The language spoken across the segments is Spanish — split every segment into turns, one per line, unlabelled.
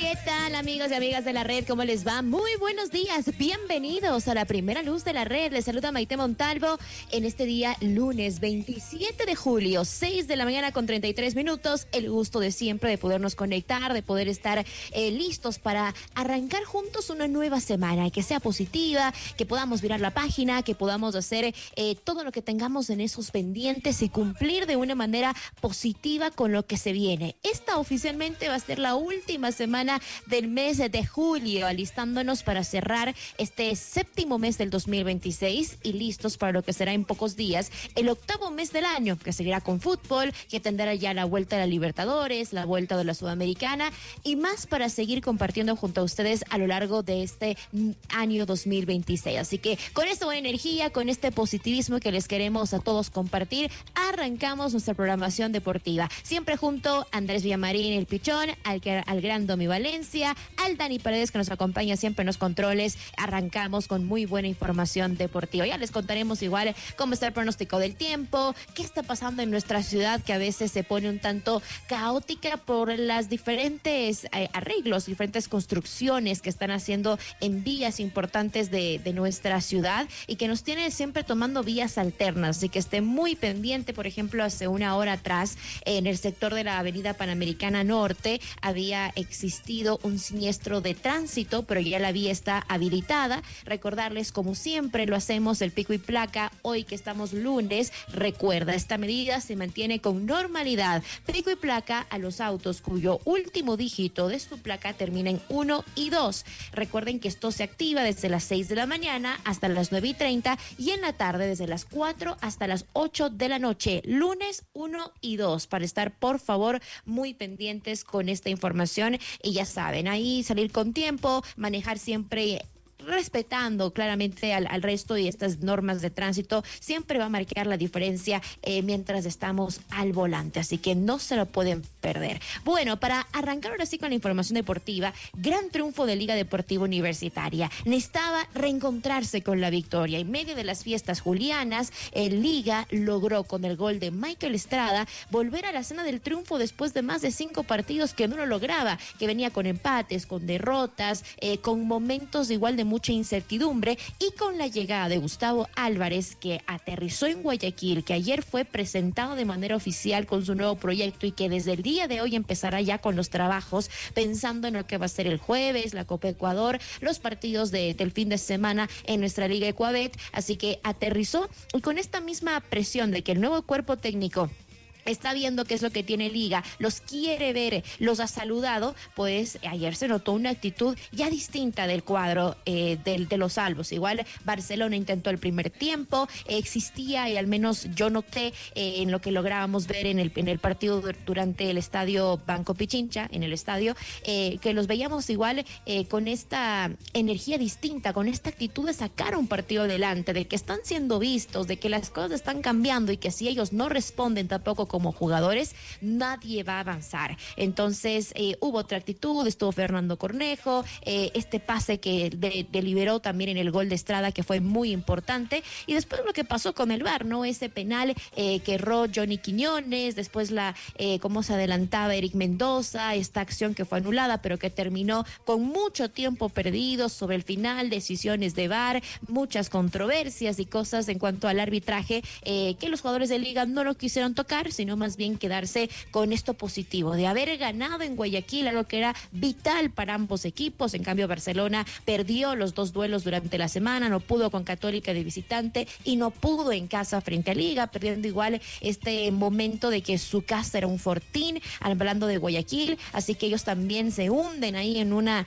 ¿Qué tal, amigos y amigas de la red? ¿Cómo les va? Muy buenos días, bienvenidos a la primera luz de la red. Les saluda Maite Montalvo en este día lunes 27 de julio, 6 de la mañana con 33 minutos. El gusto de siempre de podernos conectar, de poder estar listos para arrancar juntos una nueva semana, que sea positiva, que podamos virar la página, que podamos hacer todo lo que tengamos en esos pendientes y cumplir de una manera positiva con lo que se viene. Esta oficialmente va a ser la última semana del mes de julio, alistándonos para cerrar este séptimo mes del 2026 y listos para lo que será en pocos días el octavo mes del año, que seguirá con fútbol, que tendrá ya la vuelta de la Libertadores, la vuelta de la Sudamericana y más para seguir compartiendo junto a ustedes a lo largo de este año 2026. Así que con esta buena energía, con este positivismo que les queremos a todos compartir, arrancamos nuestra programación deportiva. Siempre junto a Andrés Villamarín, el Pichón, al gran Domi Valencia, al Dani Paredes, que nos acompaña siempre en los controles. Arrancamos con muy buena información deportiva. Ya les contaremos igual cómo está el pronóstico del tiempo, qué está pasando en nuestra ciudad, que a veces se pone un tanto caótica por las diferentes arreglos, diferentes construcciones que están haciendo en vías importantes de nuestra ciudad y que nos tiene siempre tomando vías alternas. Así que esté muy pendiente. Por ejemplo, hace una hora atrás, en el sector de la Avenida Panamericana Norte, había existido un siniestro de tránsito, pero ya la vía está habilitada. Recordarles, como siempre lo hacemos, el pico y placa, hoy que estamos lunes, recuerda, esta medida se mantiene con normalidad. Pico y placa a los autos cuyo último dígito de su placa termina en 1 y 2. Recuerden que esto se activa desde las 6 de la mañana hasta las 9:30 y en la tarde desde las 4 hasta las 8 de la noche. Lunes 1 y 2, para estar, por favor, muy pendientes con esta información. Y ya saben, ahí salir con tiempo, manejar siempre respetando claramente al resto y estas normas de tránsito, siempre va a marcar la diferencia mientras estamos al volante, así que no se lo pueden perder. Bueno, para arrancar ahora sí con la información deportiva, gran triunfo de Liga Deportiva Universitaria. Necesitaba reencontrarse con la victoria. En medio de las fiestas julianas, el Liga logró con el gol de Michael Estrada volver a la senda del triunfo después de más de 5 partidos que no lo lograba, que venía con empates, con derrotas, con momentos igual de mucha incertidumbre, y con la llegada de Gustavo Álvarez, que aterrizó en Guayaquil, que ayer fue presentado de manera oficial con su nuevo proyecto y que desde el día de hoy empezará ya con los trabajos, pensando en lo que va a ser el jueves, la Copa Ecuador, los partidos del fin de semana en nuestra Liga Ecuabet. Así que aterrizó y con esta misma presión de que el nuevo cuerpo técnico está viendo qué es lo que tiene Liga, los quiere ver, los ha saludado, pues ayer se notó una actitud ya distinta del cuadro de los albos. Igual Barcelona intentó el primer tiempo, existía, y al menos yo noté en lo que lográbamos ver en el partido durante el estadio Banco Pichincha, en el estadio, que los veíamos igual con esta energía distinta, con esta actitud de sacar un partido adelante, de que están siendo vistos, de que las cosas están cambiando y que si ellos no responden tampoco como jugadores, nadie va a avanzar. Entonces hubo otra actitud, estuvo Fernando Cornejo, este pase que deliberó también en el gol de Estrada, que fue muy importante, y después lo que pasó con el VAR, ¿no? Ese penal que erró Johnny Quiñones, después cómo se adelantaba Eric Mendoza, esta acción que fue anulada, pero que terminó con mucho tiempo perdido sobre el final, decisiones de VAR, muchas controversias y cosas en cuanto al arbitraje, que los jugadores de Liga no lo quisieron tocar, sino más bien quedarse con esto positivo de haber ganado en Guayaquil, algo que era vital para ambos equipos. En cambio, Barcelona perdió los 2 duelos durante la semana, no pudo con Católica de visitante y no pudo en casa frente a Liga, perdiendo igual este momento de que su casa era un fortín, hablando de Guayaquil. Así que ellos también se hunden ahí en una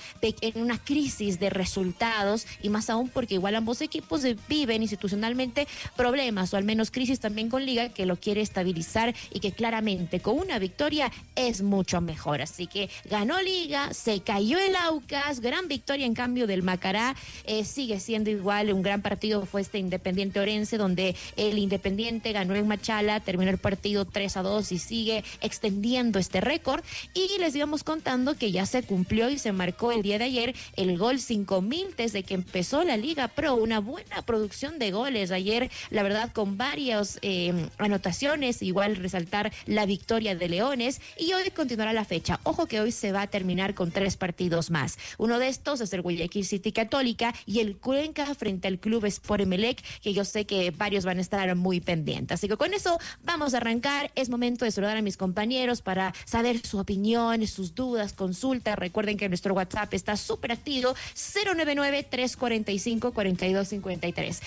crisis de resultados, y más aún porque igual ambos equipos viven institucionalmente problemas, o al menos crisis también con Liga, que lo quiere estabilizar y que claramente con una victoria es mucho mejor. Así que ganó Liga, se cayó el Aucas, gran victoria en cambio del Macará. Sigue siendo igual un gran partido, fue este Independiente Orense, donde el Independiente ganó en Machala, terminó el partido 3-2 y sigue extendiendo este récord. Y les íbamos contando que ya se cumplió y se marcó el día de ayer el gol 5000 desde que empezó la Liga Pro, una buena producción de goles ayer, la verdad, con varias anotaciones. Igual resaltamos resaltar la victoria de Leones y hoy continuará la fecha. Ojo que hoy se va a terminar con 3 partidos más. Uno de estos es el Guayaquil City Católica y el Cuenca frente al Club Sport Emelec, que yo sé que varios van a estar muy pendientes. Así que con eso vamos a arrancar. Es momento de saludar a mis compañeros para saber su opinión, sus dudas, consultas. Recuerden que nuestro WhatsApp está súper activo, 099-345-4253.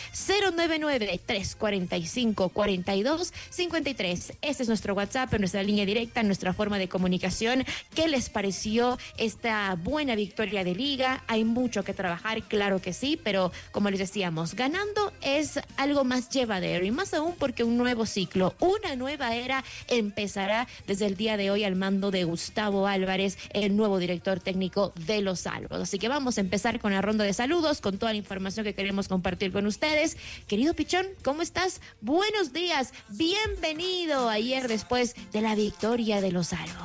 099-345-4253. Este es nuestro WhatsApp, nuestra línea directa, nuestra forma de comunicación. ¿Qué les pareció esta buena victoria de Liga? Hay mucho que trabajar, claro que sí, pero como les decíamos, ganando es algo más llevadero y más aún porque un nuevo ciclo, una nueva era empezará desde el día de hoy al mando de Gustavo Álvarez, el nuevo director técnico de los Albos. Así que vamos a empezar con la ronda de saludos, con toda la información que queremos compartir con ustedes. Querido Pichón, ¿cómo estás? Buenos días, bienvenido ayer después de la victoria de los Albos.